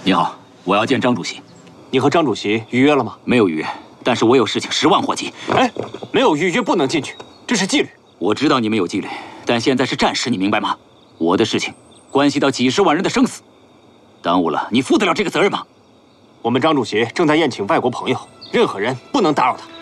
你好，我要见张主席。 你和张主席预约了吗？ 没有预约，但是我有事情，10万火急。 哎，没有预约不能进去，这是纪律。 我知道你们有纪律，但现在是战时，你明白吗？我的事情关系到几十万人的生死，耽误了，你负得了这个责任吗？ 我们张主席正在宴请外国朋友，任何人不能打扰他。